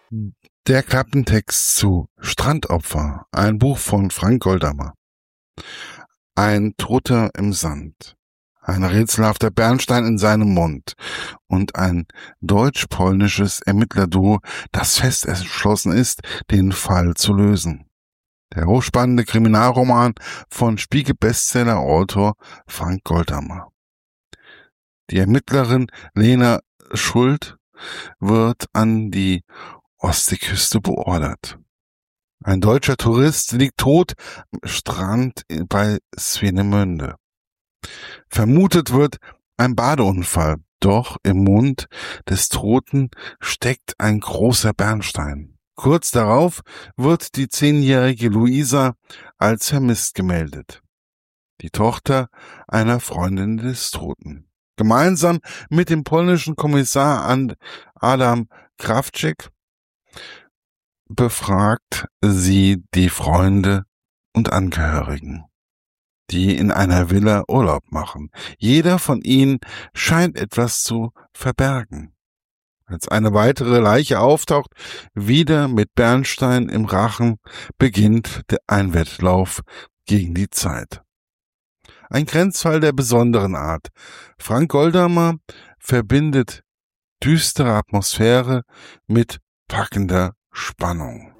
Der Klappentext zu Strandopfer, ein Buch von Frank Goldammer. Ein Toter im Sand, ein rätselhafter Bernstein in seinem Mund und ein deutsch-polnisches Ermittlerduo, das fest entschlossen ist, den Fall zu lösen. Der hochspannende Kriminalroman von Spiegel-Bestseller-Autor Frank Goldammer. Die Ermittlerin Lena Schuld wird an die Ostseeküste beordert. Ein deutscher Tourist liegt tot am Strand bei Swinemünde. Vermutet wird ein Badeunfall, doch im Mund des Toten steckt ein großer Bernstein. Kurz darauf wird die 10-jährige Luisa als vermisst gemeldet. Die Tochter einer Freundin des Toten. Gemeinsam mit dem polnischen Kommissar Adam Krawczyk befragt sie die Freunde und Angehörigen, die in einer Villa Urlaub machen. Jeder von ihnen scheint etwas zu verbergen. Als eine weitere Leiche auftaucht, wieder mit Bernstein im Rachen, beginnt ein Wettlauf gegen die Zeit. Ein Grenzfall der besonderen Art. Frank Goldammer verbindet düstere Atmosphäre mit packender Spannung.